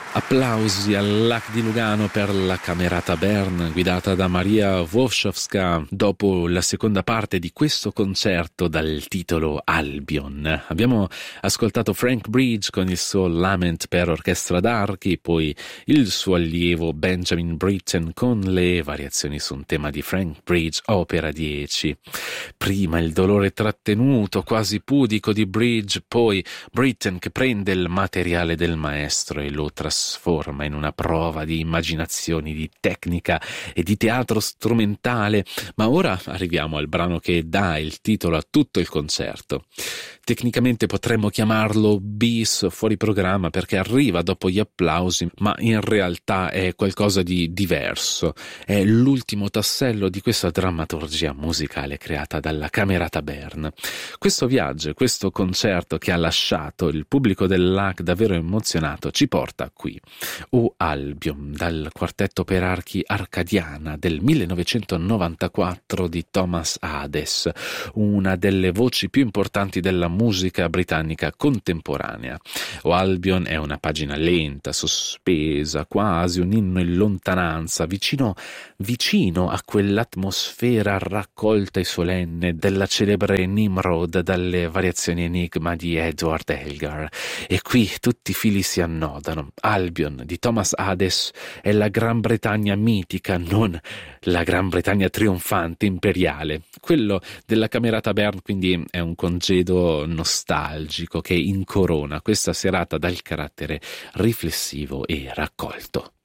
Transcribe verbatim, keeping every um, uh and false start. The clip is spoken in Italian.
Applausi al Lac di Lugano per la Camerata Bern guidata da Maria Włoszowska dopo la seconda parte di questo concerto dal titolo Albion. Abbiamo ascoltato Frank Bridge con il suo Lament per orchestra d'archi, poi il suo allievo Benjamin Britten con le variazioni su un tema di Frank Bridge, opera dieci. Prima il dolore trattenuto, quasi pudico di Bridge, poi Britten che prende il materiale del maestro e lo trasforma trasforma in una prova di immaginazioni, di tecnica e di teatro strumentale. Ma ora arriviamo al brano che dà il titolo a tutto il concerto. Tecnicamente potremmo chiamarlo bis fuori programma perché arriva dopo gli applausi, ma in realtà è qualcosa di diverso. È l'ultimo tassello di questa drammaturgia musicale creata dalla Camerata Bern. Questo viaggio, questo concerto che ha lasciato il pubblico del Lac davvero emozionato, ci porta qui. O Albion, dal quartetto per archi Arcadiana del millenovecentonovantaquattro di Thomas Hades, una delle voci più importanti della musica britannica contemporanea. O Albion è una pagina lenta, sospesa, quasi un inno in lontananza, vicino, vicino a quell'atmosfera raccolta e solenne della celebre Nimrod dalle variazioni Enigma di Edward Elgar. E qui tutti i fili si annodano. Albion di Thomas Hades è la Gran Bretagna mitica, non la Gran Bretagna trionfante, imperiale. Quello della Camerata Bern quindi è un congedo nostalgico che incorona questa serata dal carattere riflessivo e raccolto.